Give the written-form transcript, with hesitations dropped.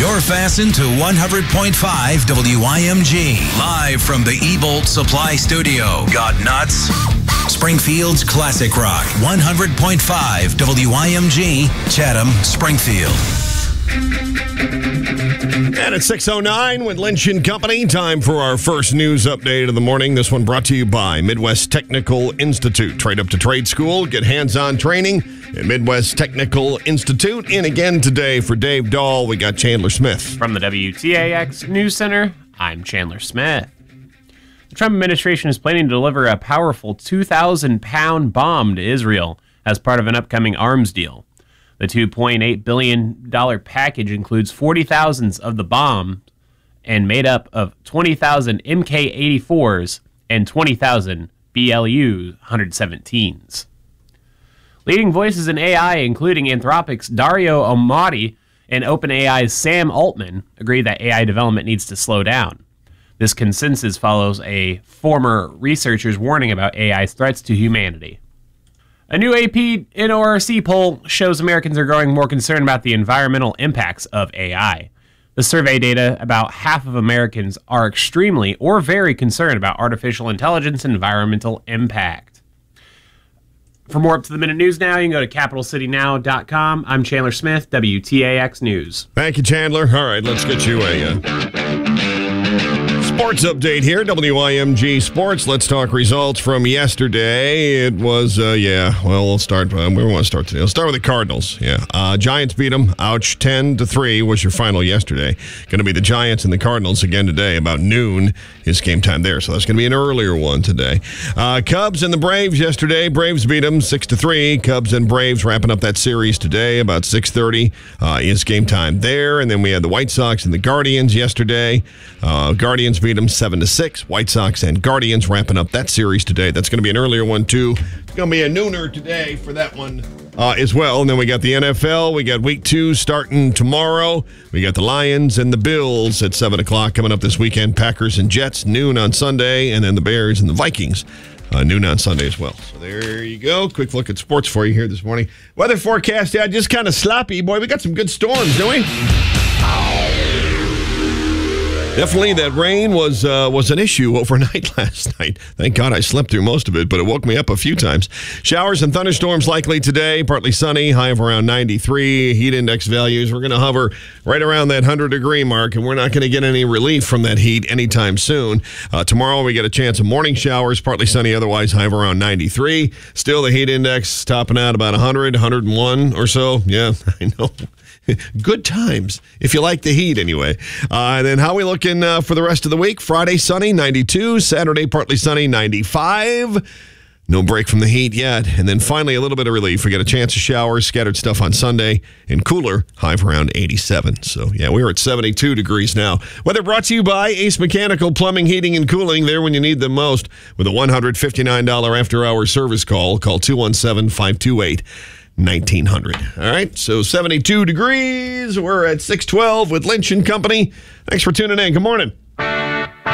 You're fastened to 100.5 WYMG. Live from the Ebolt Supply Studio. Got nuts? Springfield's Classic Rock. 100.5 WYMG. Chatham, Springfield. And it's 6:09 with Lynch & Company. Time for our first news update of the morning. This one brought to you by Midwest Technical Institute. Trade up to trade school. Get hands-on training at Midwest Technical Institute. In again today for Dave Dahl, we got Chandler Smith. From the WTAX News Center, I'm Chandler Smith. The Trump administration is planning to deliver a powerful 2,000-pound bomb to Israel as part of an upcoming arms deal. The $2.8 billion package includes 40,000 of the bomb and made up of 20,000 Mk-84s and 20,000 BLU 117s. Leading voices in AI, including Anthropic's Dario Amati and OpenAI's Sam Altman, agree that AI development needs to slow down. This consensus follows a former researcher's warning about AI's threats to humanity. A new AP NORC poll shows Americans are growing more concerned about the environmental impacts of AI. The survey data, about half of Americans are extremely or very concerned about artificial intelligence and environmental impact. For more up-to-the-minute news now, you can go to capitalcitynow.com. I'm Chandler Smith, WTAX News. Thank you, Chandler. All right, let's get you a sports update here, WYMG Sports. Let's talk results from yesterday. It was, we'll start. Where do we want to start today? Let's start with the Cardinals. Giants beat them. Ouch, 10-3 was your final yesterday. Going to be the Giants and the Cardinals again today. About noon is game time there, so that's going to be an earlier one today. Cubs and the Braves yesterday. Braves beat them 6-3. Cubs and Braves wrapping up that series today. About 6:30 is game time there. And then we had the White Sox and the Guardians yesterday. Guardians beat them 7-6. White Sox and Guardians wrapping up that series today. That's going to be an earlier one, too. It's going to be a nooner today for that one as well. And then we got the NFL. We got week 2 starting tomorrow. We got the Lions and the Bills at 7 o'clock coming up this weekend. Packers and Jets, noon on Sunday. And then the Bears and the Vikings, noon on Sunday as well. So there you go. Quick look at sports for you here this morning. Weather forecast, just kind of sloppy. Boy, we got some good storms, don't we? Definitely, that rain was an issue overnight last night. Thank God I slept through most of it, but it woke me up a few times. Showers and thunderstorms likely today. Partly sunny, high of around 93. Heat index values, we're going to hover right around that 100-degree mark, and we're not going to get any relief from that heat anytime soon. Tomorrow we get a chance of morning showers, partly sunny, otherwise high of around 93. Still the heat index topping out about 100, 101 or so. Yeah, I know. Good times, if you like the heat anyway. And then how we looking for the rest of the week? Friday, sunny, 92. Saturday, partly sunny, 95. No break from the heat yet. And then finally, a little bit of relief. We got a chance of showers, scattered stuff on Sunday, and cooler, high of around 87. So, we're at 72 degrees now. Weather brought to you by Ace Mechanical Plumbing, Heating, and Cooling. There when you need them most. With a $159 after-hour service call 217-528-1900. All right, so 72 degrees. We're at 612 with Lynch & Company. Thanks for tuning in. Good morning.